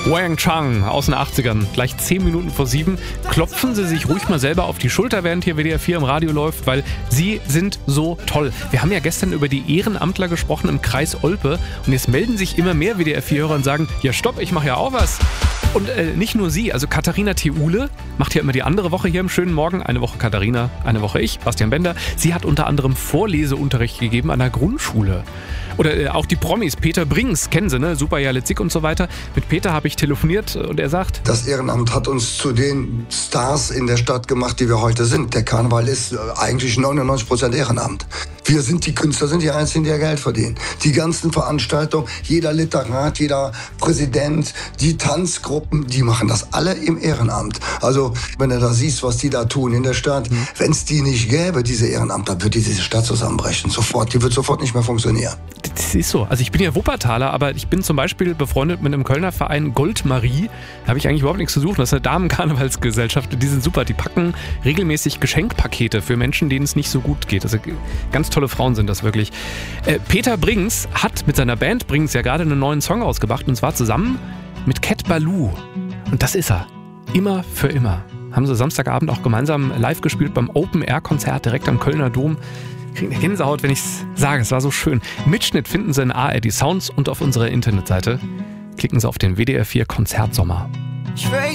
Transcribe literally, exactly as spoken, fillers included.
Wang Chang aus den achtzigern, gleich zehn Minuten vor sieben. Klopfen Sie sich ruhig mal selber auf die Schulter, während hier W D R vier im Radio läuft, weil Sie sind so toll. Wir haben ja gestern über die Ehrenamtler gesprochen im Kreis Olpe und jetzt melden sich immer mehr W D R vier-Hörer und sagen, ja stopp, ich mache ja auch was. Und äh, nicht nur sie, also Katharina Theule macht ja immer die andere Woche hier im schönen Morgen. Eine Woche Katharina, eine Woche ich, Bastian Bender. Sie hat unter anderem Vorleseunterricht gegeben an der Grundschule. Oder äh, auch die Promis, Peter Brings, kennen Sie, ne? Super Jale Zick und so weiter. Mit Peter habe ich telefoniert und er sagt: Das Ehrenamt hat uns zu den Stars in der Stadt gemacht, die wir heute sind. Der Karneval ist äh, eigentlich neunundneunzig Prozent Ehrenamt. Wir sind die Künstler, sind die Einzigen, die ja Geld verdienen. Die ganzen Veranstaltungen, jeder Literat, jeder Präsident, die Tanzgruppen, die machen das alle im Ehrenamt. Also, wenn du da siehst, was die da tun in der Stadt, mhm. wenn es die nicht gäbe, diese Ehrenamt, dann würde diese Stadt zusammenbrechen. Sofort, die wird sofort nicht mehr funktionieren. Das ist so. Also ich bin ja Wuppertaler, aber ich bin zum Beispiel befreundet mit einem Kölner Verein Goldmarie. Da habe ich eigentlich überhaupt nichts zu suchen. Das ist eine Damenkarnevalsgesellschaft. Die sind super. Die packen regelmäßig Geschenkpakete für Menschen, denen es nicht so gut geht. Also ganz tolle Frauen sind das wirklich. Äh, Peter Brings hat mit seiner Band Brings ja gerade einen neuen Song rausgebracht und zwar zusammen mit Cat Balou. Und das ist er. Immer für immer. Haben sie Samstagabend auch gemeinsam live gespielt beim Open-Air-Konzert direkt am Kölner Dom. Ich kriege eine Gänsehaut, wenn ich es sage. Es war so schön. Mitschnitt finden Sie in A R D Sounds und auf unserer Internetseite. Klicken Sie auf den W D R vier Konzertsommer.